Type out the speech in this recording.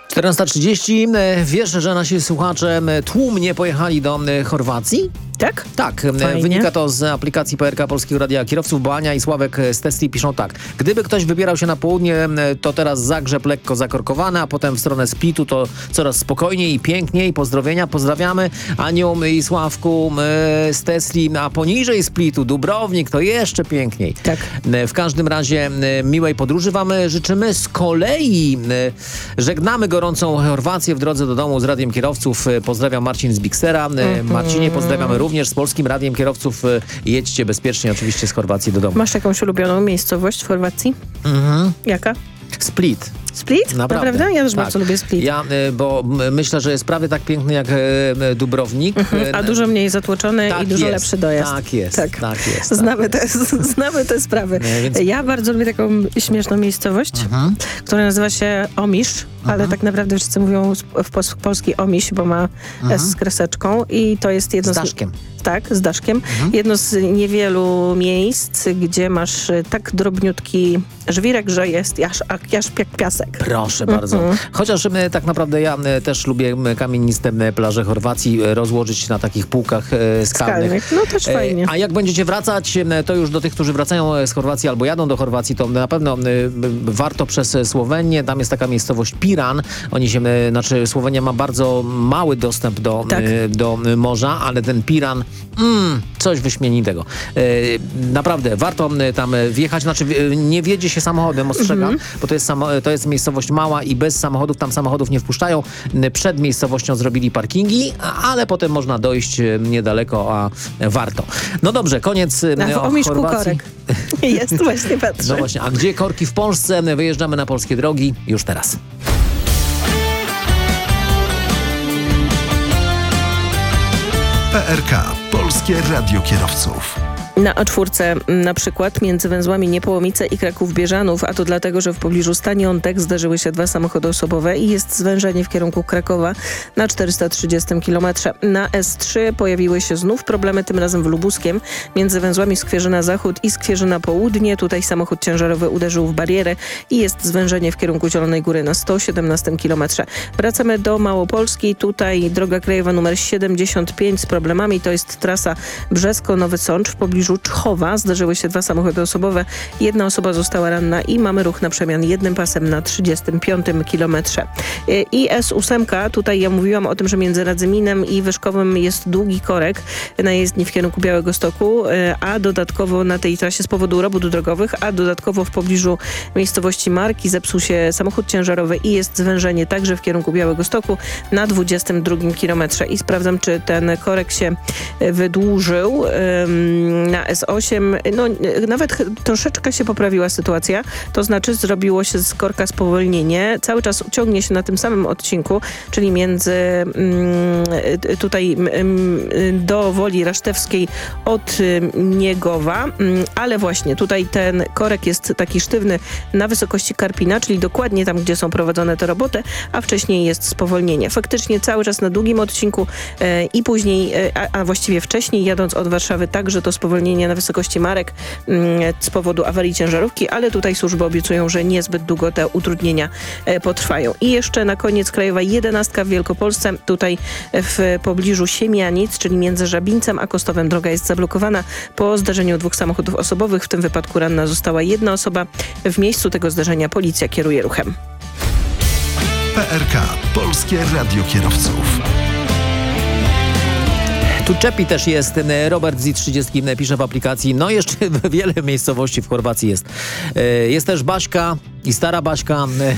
14:30. Wiesz, że nasi słuchacze tłumnie pojechali do Chorwacji? Tak? Tak, Fajnie. wynika to z aplikacji PRK Polskiego Radia Kierowców, bo Ania i Sławek z Tesli piszą tak. Gdyby ktoś wybierał się na południe, to teraz Zagrzeb lekko zakorkowany, a potem w stronę Splitu to coraz spokojniej i piękniej. Pozdrowienia, pozdrawiamy Aniu i Sławku z Tesli, a poniżej Splitu Dubrownik to jeszcze piękniej. Tak. W każdym razie miłej podróży wam życzymy. Z kolei żegnamy gorącą Chorwację w drodze do domu z Radiem Kierowców. Pozdrawiam Marcin z Bixera. Marcinie, pozdrawiamy również z Polskim Radiem Kierowców. Jedźcie bezpiecznie oczywiście z Chorwacji do domu. Masz jakąś ulubioną miejscowość w Chorwacji? Jaka? Split. Split? Naprawdę? Ja też bardzo lubię Split. Ja, bo myślę, że jest prawie tak piękny jak Dubrownik. A dużo mniej zatłoczony tak i dużo jest, lepszy dojazd. Tak jest, tak jest. Znamy te sprawy. Więc... Ja bardzo lubię taką śmieszną miejscowość, która nazywa się Omisz, ale tak naprawdę wszyscy mówią w polski Omiś, bo ma S z kreseczką i to jest jedno z daszkiem. Tak, z daszkiem. Jedno z niewielu miejsc, gdzie masz tak drobniutki żwirek, że jest jak piasek. Proszę bardzo. Chociaż tak naprawdę ja też lubię kamieniste plaże Chorwacji rozłożyć na takich półkach skalnych. No też fajnie. A jak będziecie wracać, to już do tych, którzy wracają z Chorwacji albo jadą do Chorwacji, to na pewno warto przez Słowenię. Tam jest taka miejscowość Piran. Słowenia ma bardzo mały dostęp do morza, ale ten Piran coś wyśmienitego. Naprawdę, warto tam wjechać. Nie wjedzie się samochodem, ostrzegam, bo to jest miejscowość mała i bez samochodów, tam samochodów nie wpuszczają. Przed miejscowością zrobili parkingi, ale potem można dojść niedaleko, a warto. No dobrze, koniec w Omiszku Chorwacji. korek. Jest, właśnie patrzę. No właśnie, a gdzie korki w Polsce? Wyjeżdżamy na polskie drogi już teraz. PRK, Polskie Radio Kierowców. Na A4 na przykład między węzłami Niepołomice i Kraków-Bieżanów, a to dlatego, że w pobliżu Staniontek zdarzyły się 2 samochody osobowe i jest zwężenie w kierunku Krakowa na 430 km. Na S3 pojawiły się znów problemy, tym razem w Lubuskiem, między węzłami Skwierzyna Zachód i Skwierzyna Południe. Tutaj samochód ciężarowy uderzył w barierę i jest zwężenie w kierunku Zielonej Góry na 117 km. Wracamy do Małopolski. Tutaj droga krajowa numer 75 z problemami. To jest trasa Brzesko-Nowy Sącz w pobliżu Czchowa. Zdarzyły się 2 samochody osobowe. 1 osoba została ranna i mamy ruch na przemian jednym pasem na 35 kilometrze. I S8, tutaj ja mówiłam o tym, że między Radzyminem i Wyszkowem jest długi korek na jezdni w kierunku Białegostoku, a dodatkowo na tej trasie z powodu robót drogowych, a dodatkowo w pobliżu miejscowości Marki zepsuł się samochód ciężarowy i jest zwężenie także w kierunku Białegostoku na 22 kilometrze. I sprawdzam, czy ten korek się wydłużył. Na S8, no nawet troszeczkę się poprawiła sytuacja, to znaczy zrobiło się z korka spowolnienie. Cały czas ciągnie się na tym samym odcinku, czyli między tutaj do Woli Rasztewskiej od Niegowa, ale właśnie tutaj ten korek jest taki sztywny na wysokości Karpina, czyli dokładnie tam, gdzie są prowadzone te roboty, a wcześniej jest spowolnienie. Faktycznie cały czas na długim odcinku i później, a właściwie wcześniej jadąc od Warszawy także to spowolnienie na wysokości Marek z powodu awarii ciężarówki, ale tutaj służby obiecują, że niezbyt długo te utrudnienia potrwają. I jeszcze na koniec krajowa 11 w Wielkopolsce. Tutaj w pobliżu Siemianic, czyli między Żabińcem a Kostowem droga jest zablokowana po zdarzeniu 2 samochodów osobowych. W tym wypadku ranna została 1 osoba. W miejscu tego zdarzenia policja kieruje ruchem. PRK, Polskie Radio Kierowców. Tu czepi też jest. Robert z 30 pisze w aplikacji. No jeszcze wiele miejscowości w Chorwacji jest. Jest też Baśka i Stara Baśka.